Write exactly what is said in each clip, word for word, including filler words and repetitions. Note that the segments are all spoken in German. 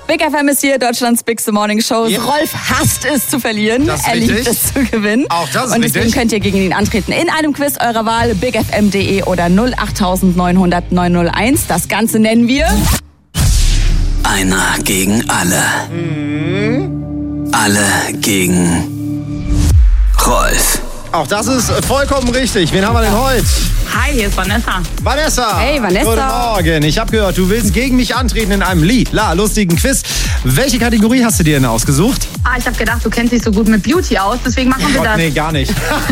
Big F M ist hier, Deutschlands Bigste Morning Show. Ja. Rolf hasst es zu verlieren. Das ist er richtig. liebt es zu gewinnen. Auch das ist Und deswegen richtig. könnt ihr gegen ihn antreten in einem Quiz eurer Wahl. big f m punkt d e oder null acht neun null null neun null eins. Das Ganze nennen wir... Einer gegen alle. Mhm. Alle gegen Rolf. Auch das ist vollkommen richtig. Wen haben wir denn heute? Hi, hier ist Vanessa. Vanessa. Hey, Vanessa. Guten Morgen. Ich habe gehört, du willst gegen mich antreten in einem lila lustigen Quiz. Welche Kategorie hast du dir denn ausgesucht? Ah, ich habe gedacht, du kennst dich so gut mit Beauty aus, deswegen machen wir Gott, das. nee, gar nicht.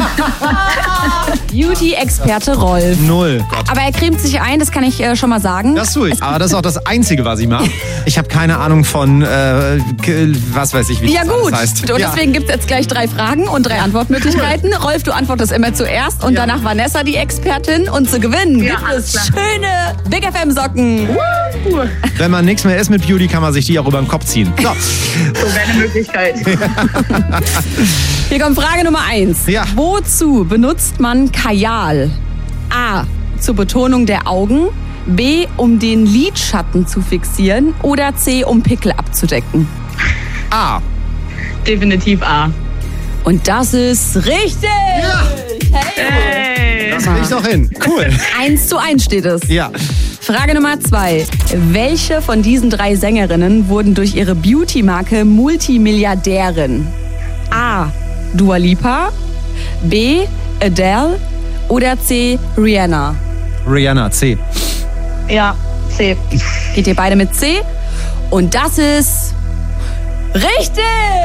Beauty-Experte Rolf. Null. Gott. Aber er cremt sich ein, das kann ich äh, schon mal sagen. Das tue ich. Aber das ist auch das Einzige, was ich mache. Ich habe keine Ahnung von, äh, was weiß ich, wie Ja das gut, alles heißt. und Ja. deswegen gibt es jetzt gleich drei Fragen und drei Antwortmöglichkeiten. Rolf, du antwortest immer zuerst und Ja. danach Vanessa, die Expertin. Und zu gewinnen Ja, gibt alles es klar. schöne Big F M-Socken. Wenn man nichts mehr ist mit Beauty, kann man sich die auch über den Kopf ziehen. So. So wäre eine Möglichkeit. Hier kommt Frage Nummer eins. Ja. Wozu benutzt man Kajal? A. Zur Betonung der Augen. B. Um den Lidschatten zu fixieren. Oder C. Um Pickel abzudecken. A. Definitiv A. Und das ist richtig. Ja. Hey. Das krieg ich doch hin. Cool. Eins zu eins steht es. Ja. Frage Nummer zwei. Welche von diesen drei Sängerinnen wurden durch ihre Beauty-Marke Multimilliardärin? A. Dua Lipa, B. Adele oder C. Rihanna? Rihanna, C. Ja, C. Geht ihr beide mit C? Und das ist richtig!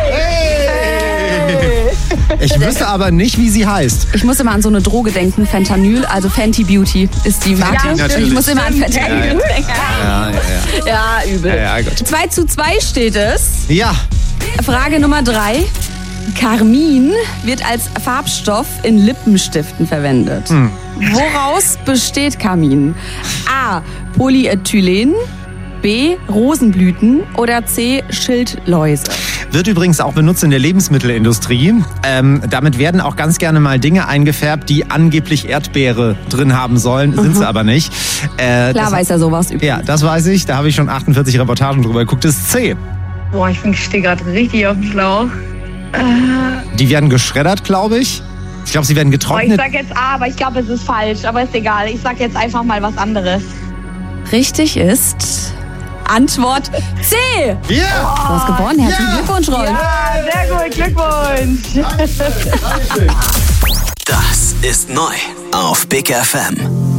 Ich wüsste aber nicht, wie sie heißt. Ich muss immer an so eine Droge denken, Fentanyl, also Fenty Beauty ist die Marke. Ja, natürlich. Ich muss immer an Fentanyl Ja, ja. denken. Ja, ja, ja. Ja, übel. Ja, ja, gut. zwei zu zwei steht es. Ja. Frage Nummer drei. Carmin wird als Farbstoff in Lippenstiften verwendet. Hm. Woraus besteht Carmin? A. Polyethylen, B. Rosenblüten oder C. Schildläuse? Wird übrigens auch benutzt in der Lebensmittelindustrie. Ähm, damit werden auch ganz gerne mal Dinge eingefärbt, die angeblich Erdbeere drin haben sollen, sind sie aber nicht. Äh, Klar das, weiß er sowas übrigens. Ja, das weiß ich. Da habe ich schon achtundvierzig Reportagen drüber geguckt. Das ist C. Boah, ich bin stehe gerade richtig auf dem Schlauch. Die werden geschreddert, glaube ich. Ich glaube, sie werden Boah, ich getrocknet. sag jetzt A, aber ich glaube, es ist falsch. Aber ist egal. Ich sag jetzt einfach mal was anderes. Richtig ist Antwort C. Ja! Du hast gewonnen. Herzlichen Ja. Glückwunsch, Rolf. Ja, sehr gut. Glückwunsch. Das ist neu auf Big F M.